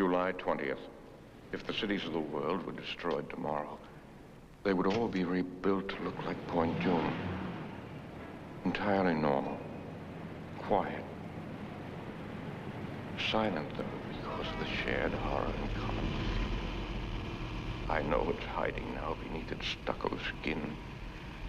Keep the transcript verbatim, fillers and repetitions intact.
July twentieth. If the cities of the world were destroyed tomorrow, they would all be rebuilt to look like Point Dume. Entirely normal. Quiet. Silent, though, because of the shared horror in common. I know it's hiding now beneath its stucco skin.